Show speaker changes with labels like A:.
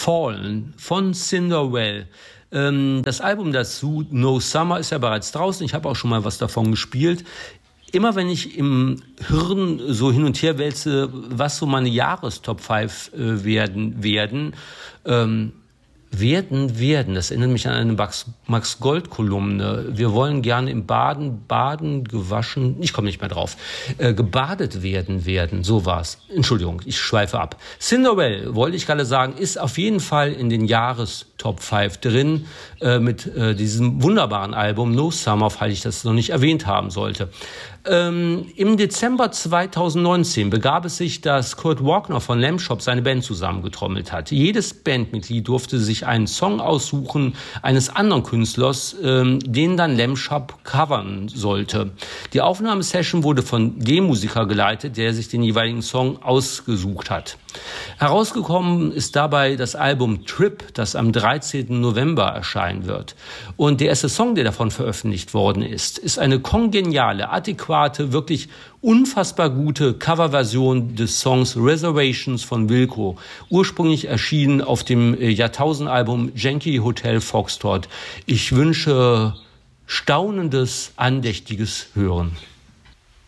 A: Fallen von Cinderwell. Das Album dazu, No Summer, ist ja bereits draußen. Ich habe auch schon mal was davon gespielt. Immer wenn ich im Hirn so hin und her wälze, was so meine Jahrestop 5 werden, das erinnert mich an eine Max-Gold-Kolumne. Wir wollen gerne im Baden gewaschen, ich komme nicht mehr drauf, gebadet werden, so war's. Entschuldigung, ich schweife ab. Cinderwell, wollte ich gerade sagen, ist auf jeden Fall in den Jahrestop 5 drin, mit diesem wunderbaren Album No Summer, falls ich das noch nicht erwähnt haben sollte. Im Dezember 2019 begab es sich, dass Kurt Wagner von Lamb Shop seine Band zusammengetrommelt hat. Jedes Bandmitglied durfte sich einen Song aussuchen eines anderen Künstlers, den dann Lamb Shop covern sollte. Die Aufnahmesession wurde von dem Musiker geleitet, der sich den jeweiligen Song ausgesucht hat. Herausgekommen ist dabei das Album Trip, das am 13. November erscheinen wird. Und der erste Song, der davon veröffentlicht worden ist eine kongeniale, adäquate, wirklich unfassbar gute Coverversion des Songs Reservations von Wilco, ursprünglich erschienen auf dem Jahrtausendalbum Yankee Hotel Foxtrot. Ich wünsche staunendes, andächtiges Hören.